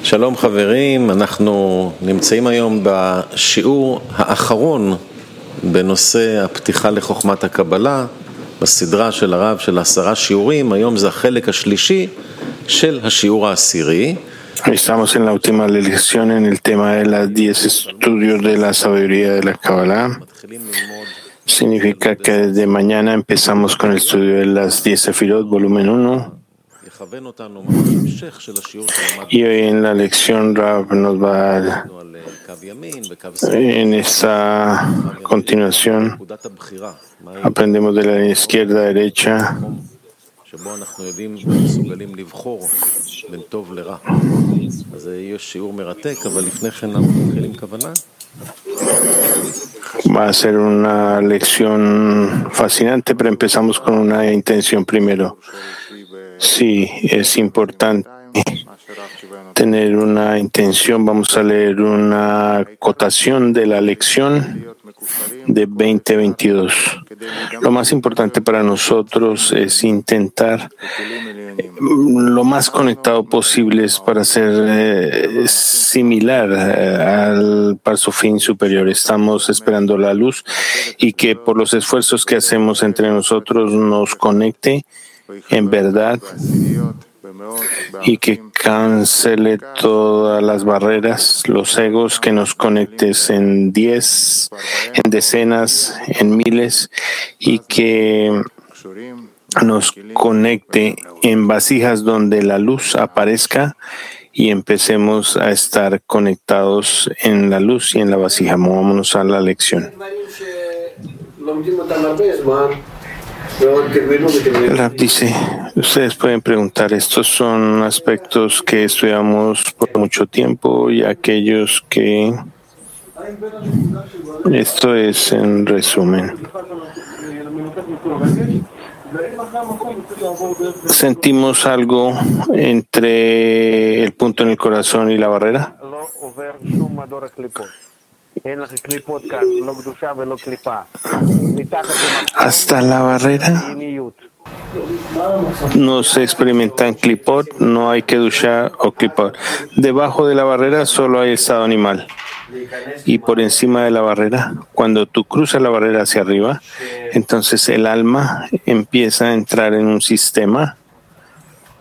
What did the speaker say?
שלום חברים, אנחנו נמצאים היום בשיעור האחרון בנושא הפתיחה לחוכמת הקבלה, בסדרה של הרב של 10 שיעורים. היום זה החלק השלישי של השיעור העשירי. Estamos en la última lección en el tema de las 10 estudios de la sabiduría de la Kabbalah. Significa que desde mañana empezamos con el estudio de las 10 Sefirot, volumen 1. Y hoy en la lección Rav nos va a dar, en esta continuación, aprendemos de la izquierda a derecha. Va a ser una lección fascinante, pero empezamos con una intención primero. Sí, es importante tener una intención. Vamos a leer una acotación de la lección de 2022. Lo más importante para nosotros es intentar lo más conectado posible para ser similar al Parsufín superior. Estamos esperando la luz y que por los esfuerzos que hacemos entre nosotros nos conecte en verdad y que cancele todas las barreras, los egos, que nos conectes en 10, en decenas, en miles, y que nos conecte en vasijas donde la luz aparezca y empecemos a estar conectados en la luz y en la vasija. Movámonos a la lección. El Rab dice, ustedes pueden preguntar, estos son aspectos que estudiamos por mucho tiempo y aquellos que... Esto es en resumen. ¿Sentimos algo entre el punto en el corazón y la barrera? Hasta la barrera no se experimentan klipot, no hay kedusha o klipot. Debajo de la barrera solo hay estado animal. Y por encima de la barrera, cuando tú cruzas la barrera hacia arriba, entonces el alma empieza a entrar en un sistema